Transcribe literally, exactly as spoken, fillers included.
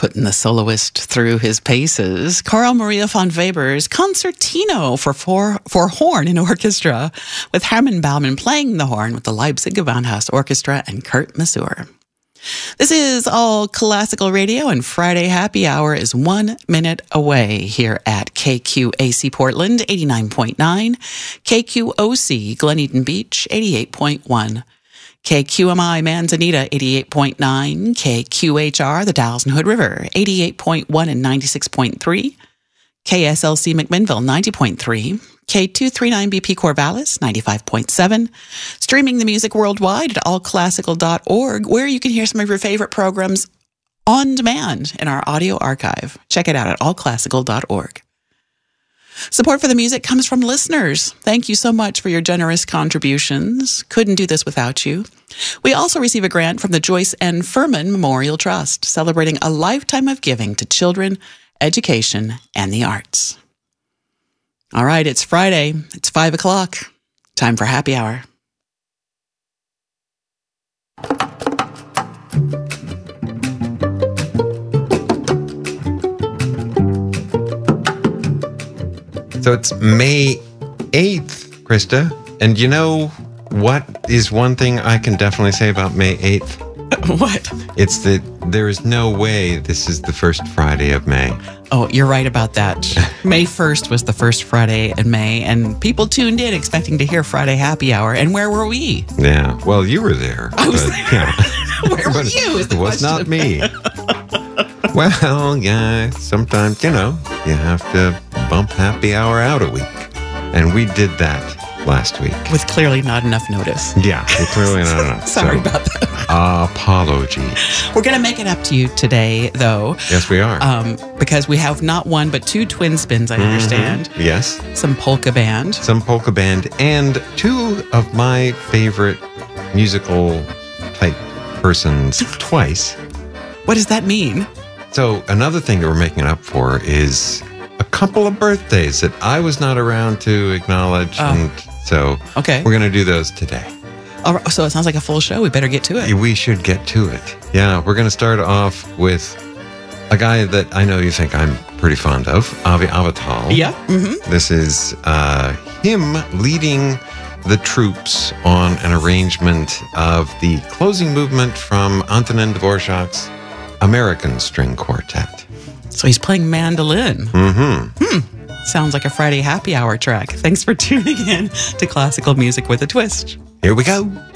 putting the soloist through his paces. Carl Maria von Weber's Concertino for, for, for horn and orchestra, with Hermann Baumann playing the horn with the Leipzig Gewandhaus Orchestra and Kurt Masur. This is All Classical Radio, and Friday Happy Hour is one minute away here at K Q A C Portland, eighty-nine point nine, K Q O C Glen Eden Beach, eighty-eight point one, K Q M I Manzanita, eighty-eight point nine, K Q H R, the Dalles and Hood River, eighty-eight point one and ninety-six point three, K S L C McMinnville, ninety point three, K two thirty-nine B P Corvallis, ninety-five point seven, streaming the music worldwide at all classical dot org, where you can hear some of your favorite programs on demand in our audio archive. Check it out at all classical dot org. Support for the music comes from listeners. Thank you so much for your generous contributions. Couldn't do this without you. We also receive a grant from the Joyce N. Furman Memorial Trust, celebrating a lifetime of giving to children, education, and the arts. All right, it's Friday. It's five o'clock. Time for happy hour. So it's May eighth, Krista. And you know what is one thing I can definitely say about May eighth? What? It's that there is no way this is the first Friday of May. Oh, you're right about that. May first was the first Friday in May, and people tuned in expecting to hear Friday Happy Hour. And where were we? Yeah, well, you were there. I was but, there. Yeah. Where were you is the It was question. not me. Well, yeah, sometimes, you know, you have to bump happy hour out a week. And we did that last week. With clearly not enough notice. Yeah, well, clearly not enough. Sorry so, about that. Apologies. We're going to make it up to you today, though. Yes, we are. Um, because we have not one, but two twin spins, I understand. Mm-hmm. Yes. Some polka band. Some polka band, and two of my favorite musical type persons twice. What does that mean? So another thing that we're making it up for is a couple of birthdays that I was not around to acknowledge. Oh. And so Okay. we're going to do those today. All right, so it sounds like a full show. We better get to it. We should get to it. Yeah, we're going to start off with a guy that I know you think I'm pretty fond of, Avi Avital. Yeah. Mm-hmm. This is uh, him leading the troops on an arrangement of the closing movement from Antonin Dvorak's American String Quartet. So he's playing mandolin. Mm-hmm. Hmm. Sounds like a Friday happy hour track. Thanks for tuning in to Classical Music with a Twist. Here we go.